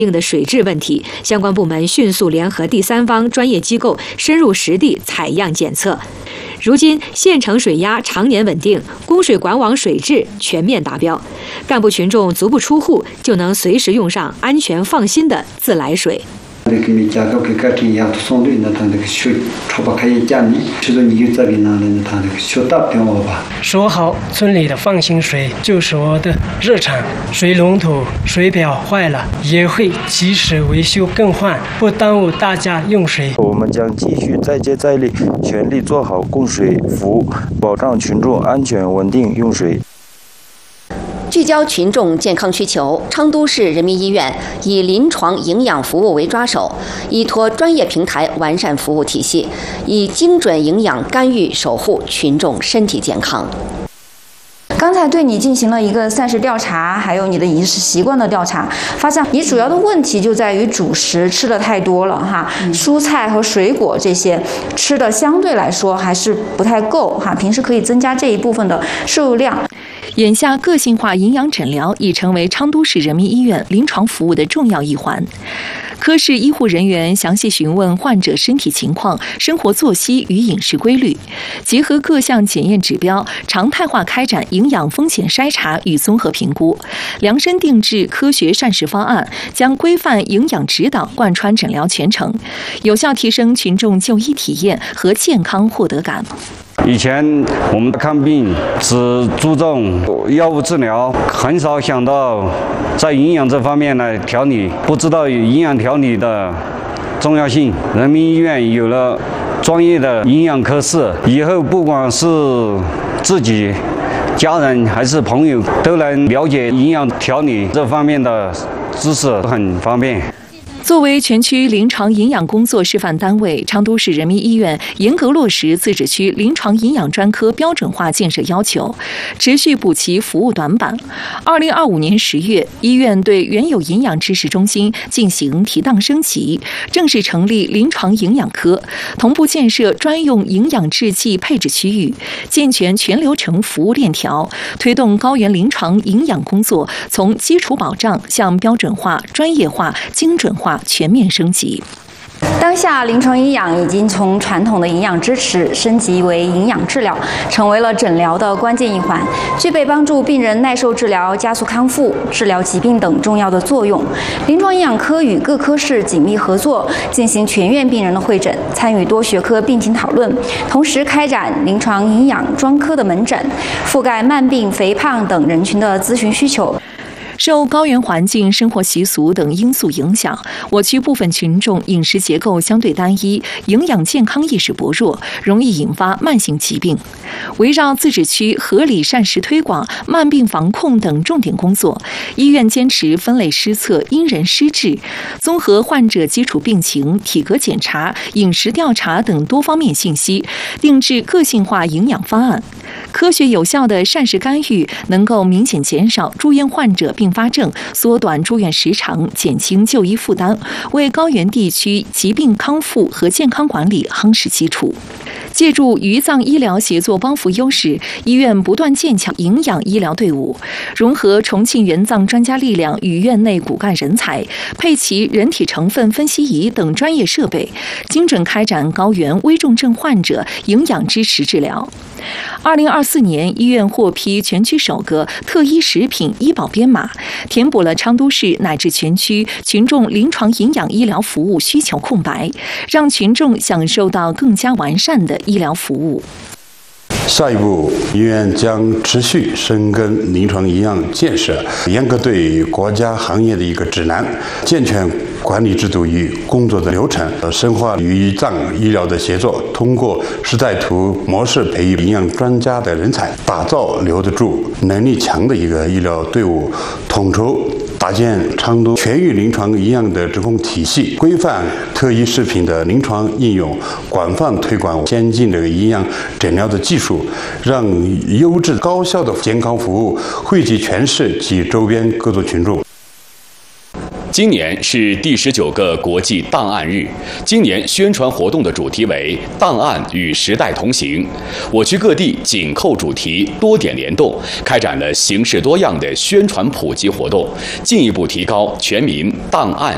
应的水质问题，相关部门迅速联合第三方专业机构深入实地采样检测。如今，县城水压常年稳定，供水管网水质全面达标，干部群众足不出户就能随时用上安全放心的自来水。 说好村里的放心水就是我的日常，水龙头、水表坏了也会及时维修更换，不耽误大家用水。 我们将继续再接再厉，全力做好供水服务，保障群众安全稳定用水。 聚焦群众健康需求，昌都市人民医院以临床营养服务为抓手，依托专业平台完善服务体系，以精准营养干预守护群众身体健康。 刚才对你进行了一个膳食调查，还有你的饮食习惯的调查，发现你主要的问题就在于主食吃的太多了哈，蔬菜和水果这些吃的相对来说还是不太够哈，平时可以增加这一部分的摄入量。 眼下，个性化营养诊疗已成为昌都市人民医院临床服务的重要一环。科室医护人员详细询问患者身体情况、生活作息与饮食规律，结合各项检验指标，常态化开展营养风险筛查与综合评估，量身定制科学膳食方案，将规范营养指导贯穿诊疗全程，有效提升群众就医体验和健康获得感。 以前我们看病只注重药物治疗，很少想到在营养这方面来调理，不知道营养调理的重要性。人民医院有了专业的营养科室，以后不管是自己、家人还是朋友，都能了解营养调理这方面的知识，很方便。 作为全区临床营养工作示范单位，昌都市人民医院严格落实自治区临床营养专科标准化建设要求，持续补齐服务短板。2025年10月，医院对原有营养知识中心进行提档升级，正式成立临床营养科，同步建设专用营养制剂配置区域，健全全流程服务链条，推动高原临床营养工作从基础保障向标准化、专业化、精准化全面升级。 当下临床营养已经从传统的营养支持升级为营养治疗，成为了诊疗的关键一环，具备帮助病人耐受治疗、加速康复、治疗疾病等重要的作用。临床营养科与各科室紧密合作，进行全院病人的会诊，参与多学科病情讨论，同时开展临床营养专科的门诊，覆盖慢病、肥胖等人群的咨询需求。 受高原环境、生活习俗等因素影响，我区部分群众饮食结构相对单一，营养健康意识薄弱，容易引发慢性疾病。围绕自治区合理膳食推广、慢病防控等重点工作，医院坚持分类施测、因人施治，综合患者基础病情、体格检查、饮食调查等多方面信息，定制个性化营养方案。科学有效的膳食干预能够明显减少住院患者并发症，缩短住院时长，减轻就医负担，为高原地区疾病康复和健康管理夯实基础。借助渝藏医疗协作帮扶优势，医院不断建强营养医疗队伍，融合重庆援藏专家力量与院内骨干人才，配齐人体成分分析仪等专业设备，精准开展高原危重症患者营养支持治疗。2024年，医院获批全区首个特医食品医保编码，填补了昌都市乃至全区群众临床营养医疗服务需求空白，让群众享受到更加完善的医疗服务。 下一步，医院将持续深耕临床营养建设，严格对国家行业的一个指南，健全管理制度与工作的流程，深化与藏医疗的协作，通过士带徒模式培育营养专家的人才，打造留得住、能力强的一个医疗队伍，统筹搭建昌都全域临床营养的职工体系，规范特医食品的临床应用，广泛推广先进的营养诊疗的技术，让优质高效的健康服务惠及全市及周边各族群众。 今年是第19个国际档案日，今年宣传活动的主题为“档案与时代同行”。我区各地紧扣主题，多点联动，开展了形式多样的宣传普及活动，进一步提高全民档案